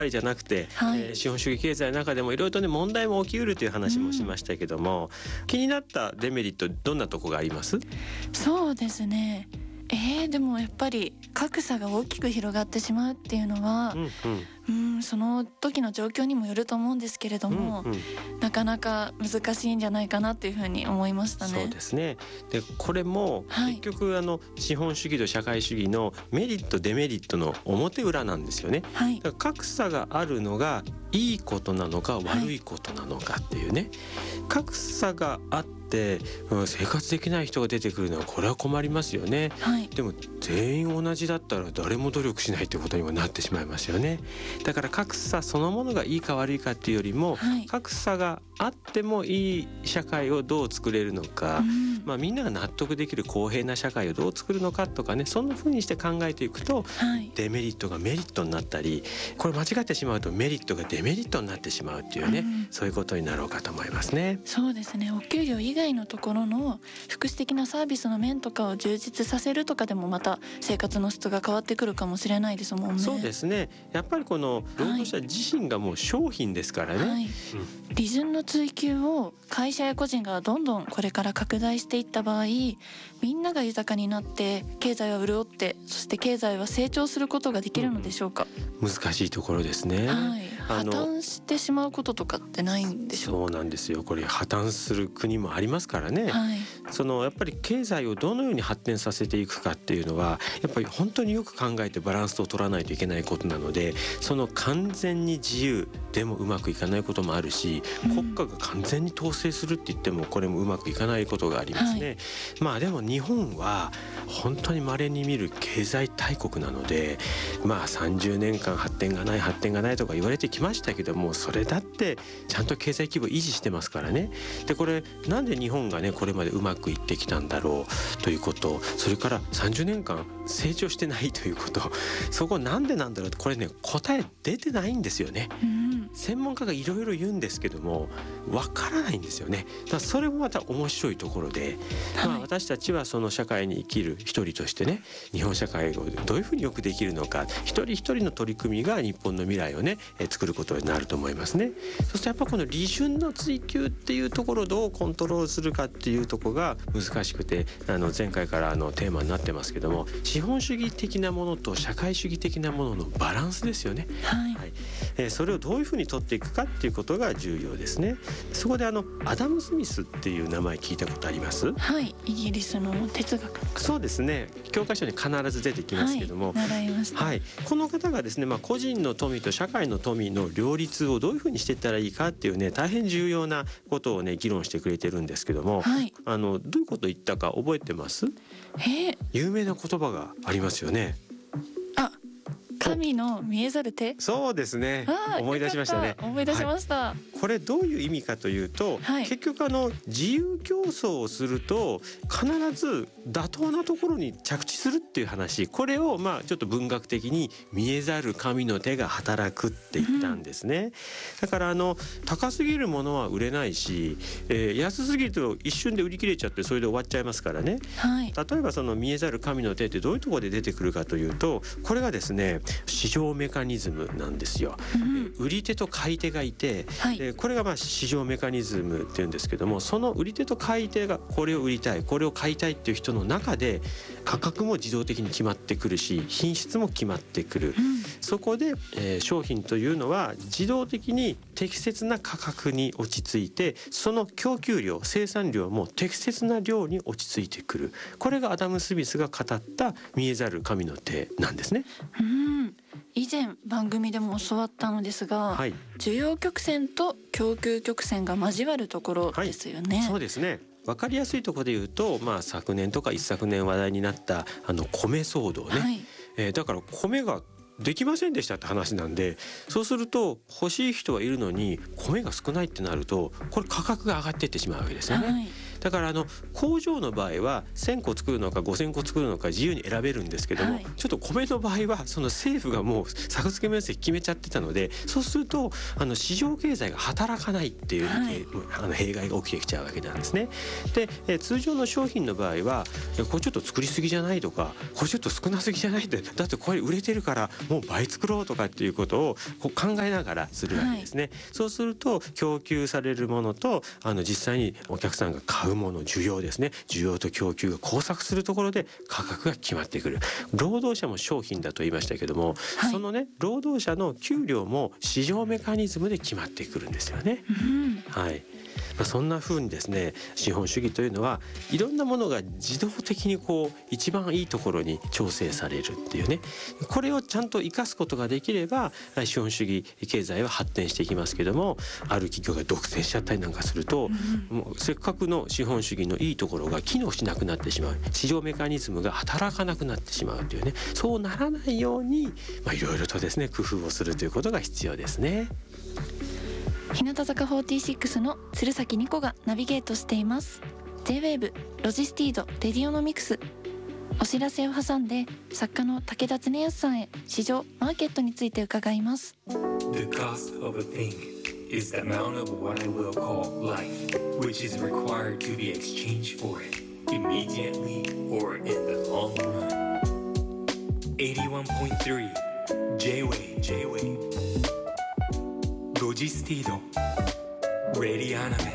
じゃなくて、 はい、 資本主義経済の中でもいろいろとね問題も起きうるという話もしましたけども、気になったデメリットどんなとこがあります？ そうですね、でもやっぱり格差が大きく広がってしまうっていうのは、その時の状況にもよると思うんですけれども、なかなか難しいんじゃないかなっていうふうに思いましたね。 そうですね。でこれも結局、資本主義と社会主義のメリットデメリットの表裏なんですよね。だから格差があるのがいいことなのか悪いことなのかっていうね、格差があって生活できない人が出てくるのはこれは困りますよね。でも全員同じだったら誰も努力しないということにもなってしまいますよね。だから格差そのものがいいか悪いかっていうよりも、格差があってもいい社会をどう作れるのか、みんなが納得できる公平な社会をどう作るのかとかね、そんな風にして考えていくと、デメリットがメリットになったり、これ間違ってしまうとメリットがデメリットになってしまうっていうね、そういうことになろうかと思いますね。 そうですね。お給料以外のところの福祉的なサービスの面とかを充実させるとかでもまた生活の質が変わってくるかもしれないですもんね。 そうですね。やっぱりこの労働者自身がもう商品ですからね。 利潤の追求を会社や個人がどんどんこれから拡大していった場合、みんなが豊かになって経済は潤って、そして経済は成長することができるのでしょうか？ 難しいところですね。 破綻してしまうこととかってないんでしょうか？ そうなんですよ。これ破綻する国もありますからね。やっぱり経済をどのように発展させていくかっていうのはやっぱり本当によく考えてバランスを取らないといけないことなので、その完全に自由でもうまくいかないこともあるし、国家が完全に統制するって言ってもこれもうまくいかないことがありますね。でも日本は本当に稀に見る経済大国なので、30年間発展がないとか言われてきましたけども、それだってちゃんと経済規模維持してますからね。でこれなんで日本がねこれまでうまくいってきたんだろうということ、それから30年間成長してないということ、そこなんでなんだろうと、これね答え出てないんですよね。専門家がいろいろ言うんですけどもわからないんですよね。だからそれもまた面白いところで、私たちはその社会に生きる一人としてね、日本社会をどういうふうによくできるのか、一人一人の取り組みが日本の未来をね作ることになると思いますね。そしてやっぱこの利潤の追求っていうところをどうコントロールするかっていうところが難しくて、前回からテーマになってますけども、資本主義的なものと社会主義的なもののバランスですよね。それをどういうふうに取っていくかっていうことが重要ですね。そこでアダム・スミスっていう名前聞いたことあります？ イギリスの哲学の方。 そうですね。教科書に必ず出てきますけども、 習いました。 この方がですね、個人の富と社会の富の両立をどういうふうにしていったらいいかっていうね、大変重要なことをね議論してくれてるんですけども、どういうことを言ったか覚えてます？有名な言葉がありますよね。 神の見えざる手。 そうですね。思い出しましたね。 思い出しました。 これどういう意味かというと、結局自由競争をすると必ず妥当なところに着地するっていう話、これをちょっと文学的に見えざる神の手が働くって言ったんですね。だから高すぎるものは売れないし、安すぎると一瞬で売り切れちゃってそれで終わっちゃいますからね。例えばその見えざる神の手ってどういうところで出てくるかというと、これがですね市場メカニズムなんですよ。売り手と買い手がいて、これが市場メカニズムっていうんですけども、その売り手と買い手がこれを売りたいこれを買いたいっていう人の中で価格も自動的に決まってくるし、品質も決まってくる。そこで、商品というのは自動的に適切な価格に落ち着いて、その供給量生産量も適切な量に落ち着いてくる。これがアダム・スミスが語った見えざる神の手なんですね。 以前番組でも教わったのですが、需要曲線と供給曲線が交わるところですよね。 そうですね。分かりやすいところで言うと、昨年とか一昨年話題になった米騒動ね。だから米ができませんでしたって話なんで、そうすると欲しい人はいるのに米が少ないってなると、これ価格が上がっていってしまうわけですよね。 だから工場の場合は1000個作るのか5000個作るのか自由に選べるんですけども、ちょっと米の場合はその政府がもう作付面積決めちゃってたので、そうすると市場経済が働かないっていう、弊害が起きてきちゃうわけなんですね。で通常の商品の場合はこれちょっと作りすぎじゃないとか、これちょっと少なすぎじゃないって、だってこれ売れてるからもう倍作ろうとかっていうことを考えながらするわけですね。そうすると供給されるものと実際にお客さんが買うもの、需要ですね、需要と供給が交錯するところで価格が決まってくる。労働者も商品だと言いましたけども、そのね労働者の給料も市場メカニズムで決まってくるんですよね。そんな風にですね、資本主義というのはいろんなものが自動的に一番いいところに調整されるっていうね、これをちゃんと生かすことができれば資本主義経済は発展していきますけども、ある企業が独占しちゃったりなんかすると、もうせっかくの資本主義のいいところが機能しなくなってしまう、市場メカニズムが働かなくなってしまうというね、そうならないようにいろいろとですね工夫をするということが必要ですね。 日向坂46の鶴崎ニコがナビゲートしています。 J-WAVE ロジスティードレディオノミクス。お知らせを挟んで作家の武田恒康さんへ市場マーケットについて伺います。 The cost of a thing is the amount of what I will call life, which is required to be exchanged for it immediately or in the long run. 81.3 J-WAVE ロジスティードレディアナメ